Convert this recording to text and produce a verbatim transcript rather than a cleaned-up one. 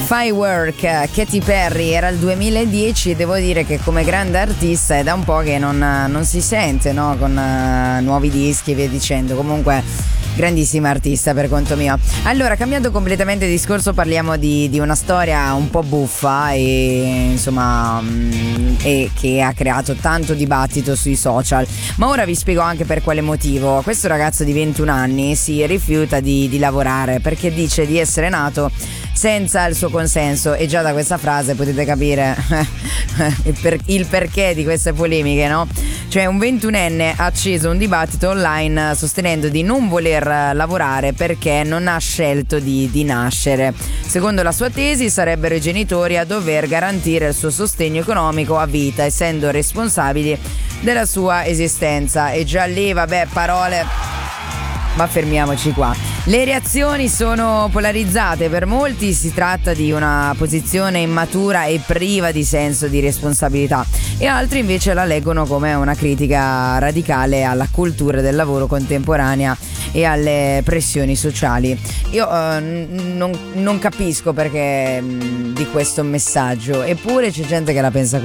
Firework, Katy Perry, era il duemiladieci e devo dire che come grande artista è da un po' che non, non si sente, no? Con uh, nuovi dischi e via dicendo. Comunque grandissima artista per conto mio. Allora, cambiando completamente discorso, parliamo di, di una storia un po' buffa e insomma mh, e che ha creato tanto dibattito sui social, ma ora vi spiego anche per quale motivo. Questo ragazzo di ventuno anni si rifiuta di, di lavorare perché dice di essere nato senza il suo consenso, e già da questa frase potete capire il, per, il perché di queste polemiche, no? Cioè, un ventunenne ha acceso un dibattito online sostenendo di non voler lavorare perché non ha scelto di, di nascere. Secondo la sua tesi sarebbero i genitori a dover garantire il suo sostegno economico a vita, essendo responsabili della sua esistenza. E già lì, vabbè, parole, ma fermiamoci qua. Le reazioni sono polarizzate, per molti si tratta di una posizione immatura e priva di senso di responsabilità, e altri invece la leggono come una critica radicale alla cultura del lavoro contemporanea e alle pressioni sociali. Io eh, non, non capisco perché mh, di questo messaggio, eppure c'è gente che la pensa così.